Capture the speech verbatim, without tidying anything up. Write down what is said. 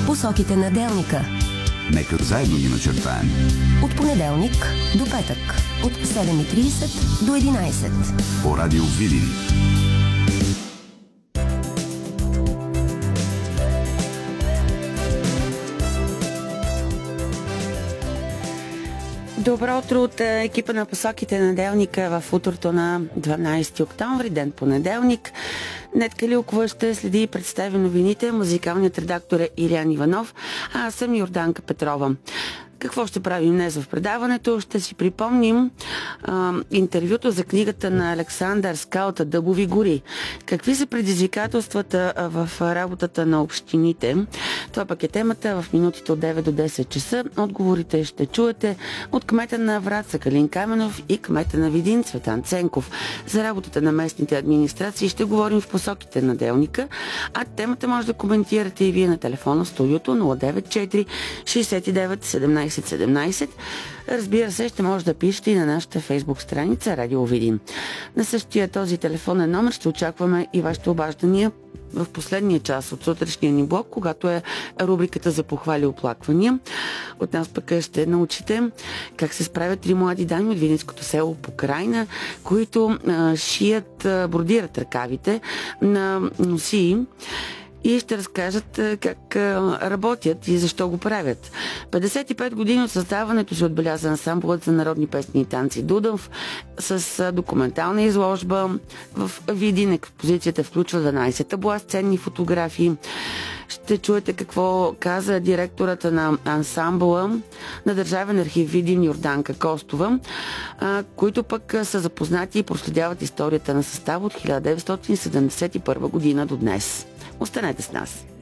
Посоките на делника. Нека заедно ги начертаем. От понеделник до петък. От седем и тридесет до единайсет. По радио Видин. Добро утро от екипа на Посоките на делника в утрото на дванайсети октомври, ден понеделник. Нетка Лилкова ще следи и представи новините. Музикалният редактор е Илян Иванов, а аз съм Йорданка Петрова. Какво ще правим днес в предаването? Ще си припомним а, интервюто за книгата на Александър Скалта "Дъбови гори". Какви са предизвикателствата в работата на общините? Това пък е темата в минутите от девет до десет часа. Отговорите ще чуете от кмета на Враца Калин Каменов и кмета на Видин Цветан Ценков. За работата на местните администрации ще говорим в Посоките на делника, а темата може да коментирате и вие на телефона в студиото нула девет четири шейсет и девет седемнайсет седемнайсет. Разбира се, ще може да пишете и на нашата фейсбук страница Радио Видин. На същия този телефонен номер ще очакваме и вашите обаждания в последния час от сутрешния ни блок, когато е рубриката за похвали и оплаквания. От нас пък ще научите как се справят три млади дами от видинското село Покрайна, които а, шият, а, бродират ръкавите на носии и ще разкажат как работят и защо го правят. петдесет и пет години от създаването се отбеляза ансамблът за народни песни и танци Дудъв с документална изложба. В Видин експозицията включва дванайсет табла с ценни фотографии. Ще чуете какво каза директората на ансамбла на Държавен архив Видин Йорданка Костова, които пък са запознати и проследяват историята на състава от хиляда деветстотин седемдесет и първа година до днес. Останете с нас.